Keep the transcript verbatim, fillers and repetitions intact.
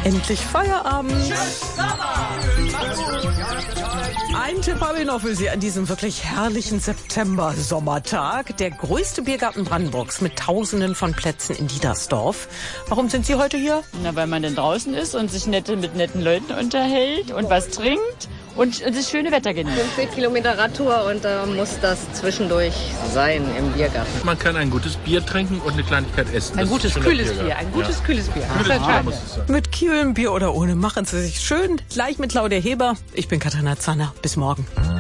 Endlich Feierabend. Ein Tipp habe ich noch für Sie an diesem wirklich herrlichen September-Sommertag. Der größte Biergarten Brandenburgs mit Tausenden von Plätzen in Diedersdorf. Warum sind Sie heute hier? Na, weil man dann draußen ist und sich nette, mit netten Leuten unterhält und was trinkt und das schöne Wetter genießt. fünfzehn Kilometer Radtour und da äh, muss das zwischendurch sein im Biergarten. Man kann ein gutes Bier trinken und eine Kleinigkeit essen. Ein Das gutes, ist kühles Biergarten. Bier. Ein gutes, ja. kühles Bier. Kühles Bier muss es sein. Mit kühlem Bier oder ohne, machen Sie sich schön. Gleich mit Claudia Heber. Ich bin Katharina Zanner. Bis morgen.